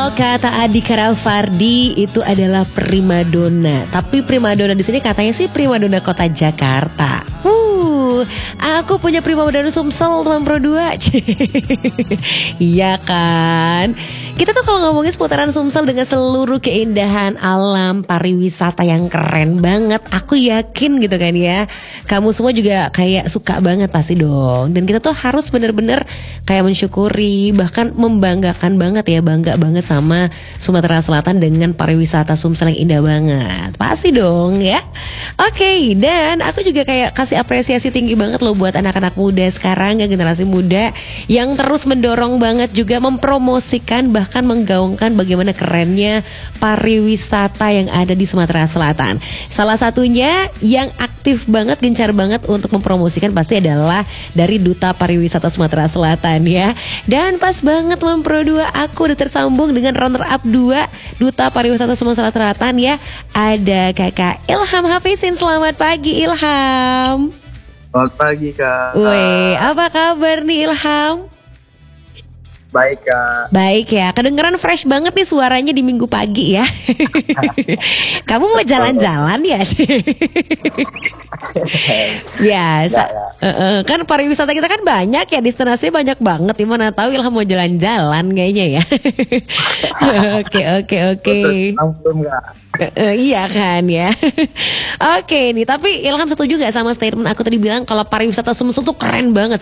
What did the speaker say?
Kalau kata Andika Rafardi itu adalah primadona. Tapi primadona di sini katanya sih primadona kota Jakarta. Aku punya primadona Sumsel teman Pro 2. Iya kan? Kita tuh kalau ngomongin seputaran Sumsel dengan seluruh keindahan alam pariwisata yang keren banget, aku yakin gitu kan ya, kamu semua juga kayak suka banget pasti dong. Dan kita tuh harus bener-bener kayak mensyukuri, bahkan membanggakan banget ya, bangga banget sama Sumatera Selatan dengan pariwisata Sumsel yang indah banget. Pasti dong ya. Oke, dan aku juga kayak kasih apresiasi tinggi banget loh buat anak-anak muda sekarang, ya, generasi muda yang terus mendorong banget juga mempromosikan bahkan menggaungkan bagaimana kerennya pariwisata yang ada di Sumatera Selatan. Salah satunya yang aktif banget, gencar banget untuk mempromosikan pasti adalah dari Duta Pariwisata Sumatera Selatan ya. Dan pas banget teman Pro 2, aku udah tersambung dengan runner up 2 Duta Pariwisata Sumatera Selatan ya. Ada Kakak Ilham Hafizin. Selamat pagi Ilham. Selamat pagi Kak. Woi, apa kabar nih Ilham? Baik Kak. Baik ya, kedengeran fresh banget nih suaranya di minggu pagi ya. Kamu mau jalan-jalan ya? Biasa. Kan pariwisata kita kan banyak ya, destinasi banyak banget. Gimana tahu Ilham mau jalan-jalan kayaknya ya. Oke. Langsung Kak. Iya kan ya. Oke nih, tapi Ilham setuju gak sama statement aku tadi bilang kalau pariwisata Sumsel tuh keren banget?